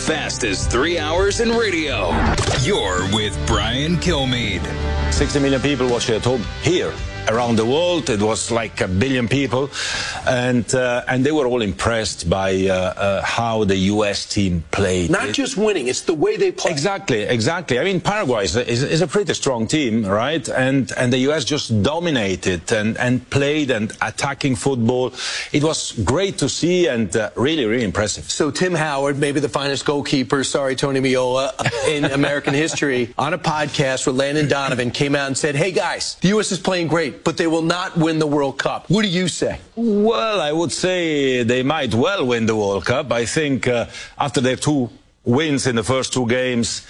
fastest 3 hours in radio. You're with Brian Kilmeade. 60 million people watch it at home. Here, around the world, it was like 1 billion people. And they were all impressed by how the U.S. team played. Not just winning, it's the way they play. Exactly. I mean, Paraguay is a pretty strong team, right? And the U.S. just dominated and played and attacking football. It was great to see and really, really impressive. So Tim Howard, maybe the finest goalkeeper, sorry, Tony Meola, in American history, on a podcast with Landon Donovan, came out and said, hey, guys, the U.S. is playing great, but they will not win the World Cup. What do you say? Well, I would say they might well win the World Cup. I think after their 2 wins in the first 2 games,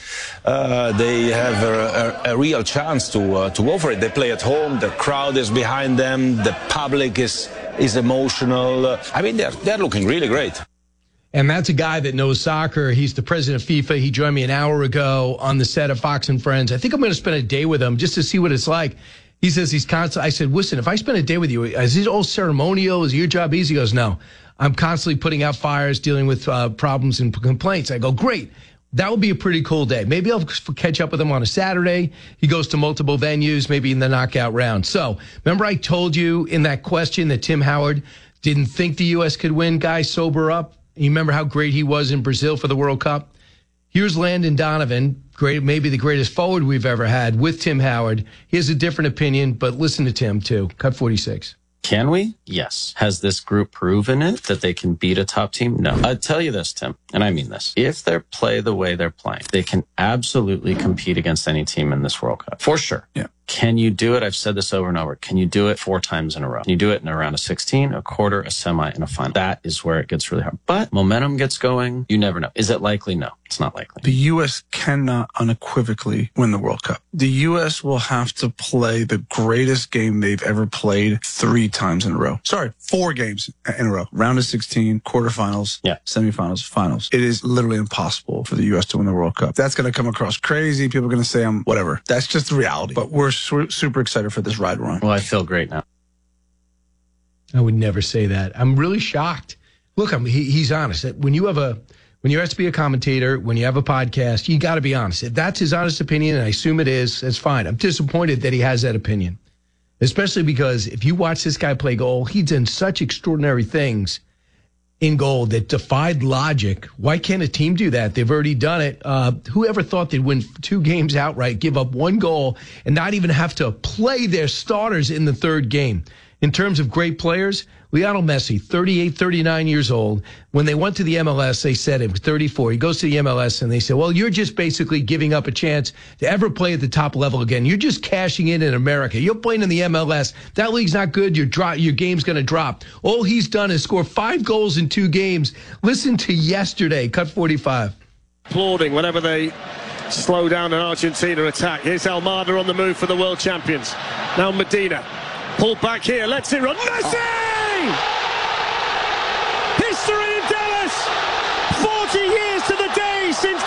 they have a real chance to go for it. They play at home. The crowd is behind them. The public is emotional. I mean, they're looking really great. And that's a guy that knows soccer. He's the president of FIFA. He joined me an hour ago on the set of Fox and Friends. I think I'm going to spend a day with him just to see what it's like. He says he's constantly, I said, listen, if I spend a day with you, is it all ceremonial? Is your job easy? He goes, no. I'm constantly putting out fires, dealing with problems and complaints. I go, great. That would be a pretty cool day. Maybe I'll catch up with him on a Saturday. He goes to multiple venues, maybe in the knockout round. So remember I told you in that question that Tim Howard didn't think the U.S. could win? Guys, sober up. You remember how great he was in Brazil for the World Cup? Here's Landon Donovan, great, maybe the greatest forward we've ever had, with Tim Howard. He has a different opinion, but listen to Tim, too. Cut 46. Can we? Yes. Has this group proven it, that they can beat a top team? No. I'll tell you this, Tim, and I mean this. If they play the way they're playing, they can absolutely compete against any team in this World Cup. For sure. Yeah. Can you do it? I've said this over and over. Can you do it 4 times in a row? Can you do it in a round of 16, a quarter, a semi, and a final? That is where it gets really hard. But momentum gets going. You never know. Is it likely? No, it's not likely. The U.S. cannot unequivocally win the World Cup. The U.S. will have to play the greatest game they've ever played 3 times in a row. Sorry, 4 games in a row. Round of 16, quarterfinals, semifinals, finals. It is literally impossible for the U.S. to win the World Cup. That's going to come across crazy. People are going to say I'm whatever. That's just the reality. But we're super excited for this ride we're on. Well, I feel great now. I would never say that. I'm really shocked. Look, he's honest. When you're asked to be a commentator, when you have a podcast, you got to be honest. If that's his honest opinion, and I assume it is, that's fine. I'm disappointed that he has that opinion, especially because if you watch this guy play goal, he's done such extraordinary things in goal that defied logic. Why can't a team do that? They've already done it. Whoever thought they'd win 2 games outright, give up 1 goal, and not even have to play their starters in the 3rd game? In terms of great players, Lionel Messi, 38, 39 years old. When they went to the MLS, they said it was 34. He goes to the MLS and they said, well, you're just basically giving up a chance to ever play at the top level again. You're just cashing in America. You're playing in the MLS. That league's not good. Your game's going to drop. All he's done is score 5 goals in 2 games. Listen to yesterday, cut 45. Applauding whenever they slow down an Argentina attack. Here's Almada on the move for the world champions. Now Medina. Pulled back here, lets it run. Messi! History in Dallas! 40 years to the day since